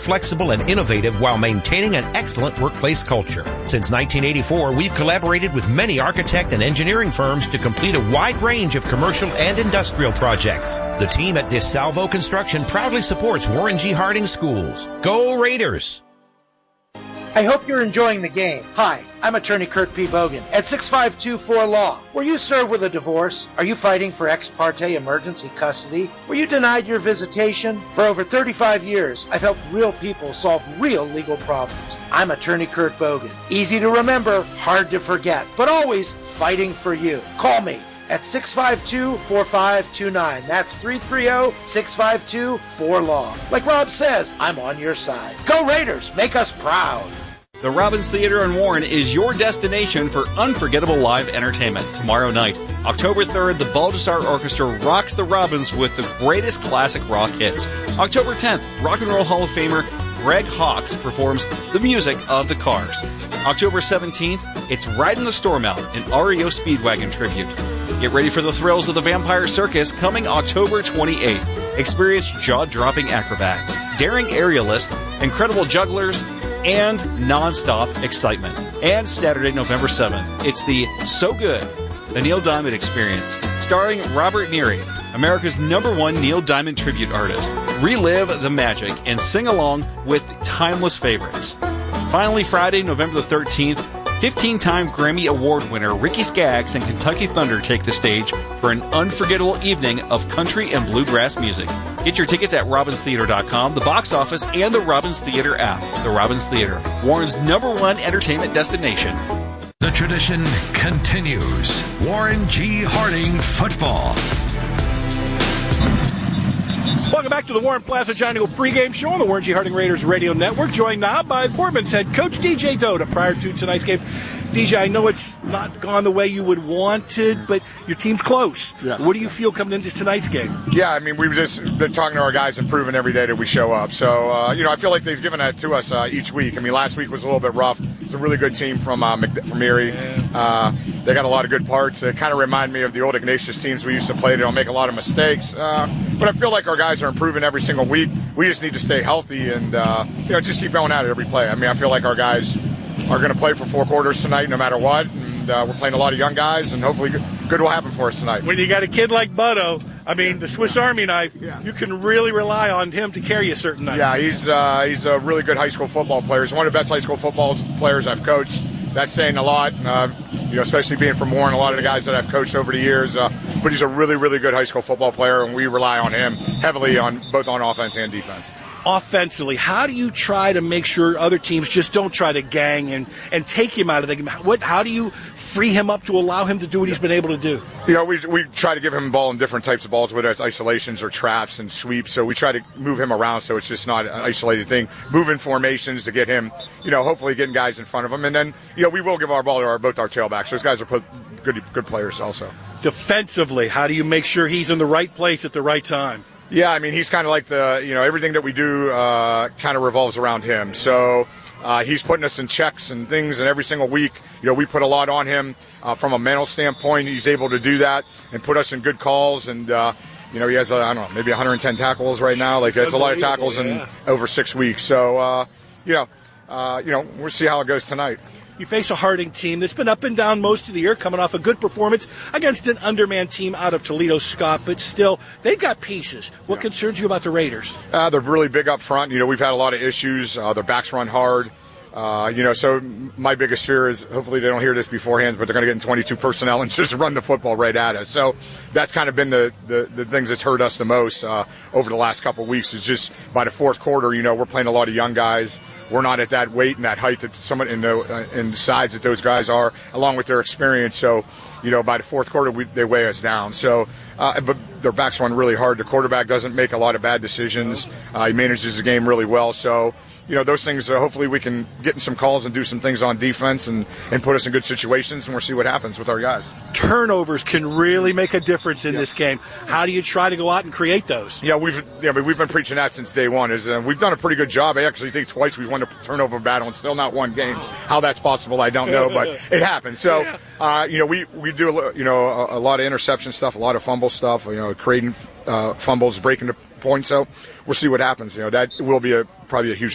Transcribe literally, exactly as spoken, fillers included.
flexible and innovative while maintaining an excellent workplace culture. Since nineteen eighty-four, we've collaborated with many architect and engineering firms to complete a wide range of commercial and industrial projects. The team at DeSalvo Construction proudly supports Warren G. Harding Schools. Go Raiders! I hope you're enjoying the game. Hi, I'm attorney Kurt P. Bogan at six five two four Law. Were you served with a divorce? Are you fighting for ex parte emergency custody? Were you denied your visitation? For over thirty-five years, I've helped real people solve real legal problems. I'm attorney Kurt Bogan. Easy to remember, hard to forget, but always fighting for you. Call me at six five two, four five two nine. That's three three zero, six five two, four Law. Like Rob says, I'm on your side. Go Raiders! Make us proud! The Robbins Theater in Warren is your destination for unforgettable live entertainment. Tomorrow night, October third, the Baldessar Orchestra rocks the Robins with the greatest classic rock hits. October tenth, Rock and Roll Hall of Famer Greg Hawkes performs the music of the Cars. October seventeenth, it's Riding the Storm Out, an R E O Speedwagon tribute. Get ready for the thrills of the Vampire Circus coming October twenty-eighth. Experience jaw-dropping acrobats, daring aerialists, incredible jugglers, and non-stop excitement. And Saturday, November seventh, it's the So Good, the Neil Diamond Experience, starring Robert Neary, America's number one Neil Diamond tribute artist. Relive the magic and sing along with timeless favorites. Finally, Friday, November the thirteenth, fifteen-time Grammy Award winner Ricky Skaggs and Kentucky Thunder take the stage for an unforgettable evening of country and bluegrass music. Get your tickets at robbins theater dot com, the box office, and the Robbins Theater app. The Robbins Theater, Warren's number one entertainment destination. The tradition continues. Warren G. Harding football. Welcome back to the Warren Plaza Giant Eagle pregame show on the Warren G. Harding Raiders Radio Network. Joined now by Boardman's head coach D J Dota prior to tonight's game. D J, I know it's not gone the way you would want it, but your team's close. Yes. What do you feel coming into tonight's game? Yeah, I mean, we've just been talking to our guys and proving every day that we show up. So, uh, you know, I feel like they've given that to us uh, each week. I mean, last week was a little bit rough. It's a really good team from uh, Mc- from Erie. Uh, they got a lot of good parts. They kind of remind me of the old Ignatius teams we used to play. They don't make a lot of mistakes. Uh, but I feel like our guys are improving every single week. We just need to stay healthy and, uh, you know, just keep going at it every play. I mean, I feel like our guys are going to play for four quarters tonight no matter what. And uh, we're playing a lot of young guys, and hopefully good, good will happen for us tonight. When you got a kid like Butto, I mean, the Swiss Army knife, yeah. You can really rely on him to carry a certain night. Yeah, he's uh, he's a really good high school football player. He's one of the best high school football players I've coached. That's saying a lot, uh, you know, especially being from Warren, a lot of the guys that I've coached over the years. Uh, but he's a really, really good high school football player, and we rely on him heavily on both on offense and defense. Offensively, how do you try to make sure other teams just don't try to gang and, and take him out of the game? What, how do you free him up to allow him to do what he's been able to do? You know, we we try to give him the ball in different types of balls, whether it's isolations or traps and sweeps. So we try to move him around so it's just not an isolated thing. Move in formations to get him, you know, hopefully getting guys in front of him. And then, you know, we will give our ball to our, both our tailbacks. Those guys are put, good good players also. Defensively, how do you make sure he's in the right place at the right time? Yeah, I mean, he's kind of like the, you know, everything that we do uh, kind of revolves around him. So uh, he's putting us in checks and things, and every single week, you know, we put a lot on him uh, from a mental standpoint. He's able to do that and put us in good calls. And, uh, you know, he has, uh, I don't know, maybe one hundred ten tackles right now. Like, that's a lot of tackles in yeah. over six weeks. So, uh, you know, uh, you know, we'll see how it goes tonight. You face a Harding team that's been up and down most of the year, coming off a good performance against an undermanned team out of Toledo, Scott, but still, they've got pieces. What yeah. concerns you about the Raiders? Uh, they're really big up front. You know, we've had a lot of issues. Uh, their backs run hard. Uh, you know, so my biggest fear is hopefully they don't hear this beforehand, but they're going to get in twenty-two personnel and just run the football right at us. So that's kind of been the, the, the things that's hurt us the most uh, over the last couple of weeks. Is just by the fourth quarter, you know, we're playing a lot of young guys. We're not at that weight and that height that someone in the uh, in the size that those guys are, along with their experience. So, you know, by the fourth quarter, we, they weigh us down. So, uh, but their backs run really hard. The quarterback doesn't make a lot of bad decisions. Uh, he manages the game really well. So, you know, those things, uh, hopefully we can get in some calls and do some things on defense and, and put us in good situations, and we'll see what happens with our guys. Turnovers can really make a difference in yeah. this game. How do you try to go out and create those? Yeah, we've yeah, I mean, we've been preaching that since day one. Is uh, we've done a pretty good job. I actually think twice we've won a turnover battle and still not won games. How that's possible, I don't know, but it happens. So, uh, you know, we, we do, you know, a, a lot of interception stuff, a lot of fumble stuff, you know, creating uh, fumbles, breaking the point. So we'll see what happens. You know, that will be a probably a huge